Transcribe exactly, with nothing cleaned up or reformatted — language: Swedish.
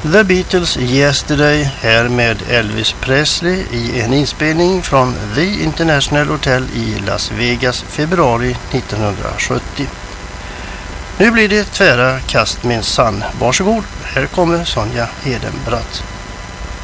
The Beatles Yesterday här med Elvis Presley i en inspelning från The International Hotel i Las Vegas februari nittonhundrasjuttio. Nu blir det tvära kast minsann. Varsågod, här kommer Sonja Hedenbratt.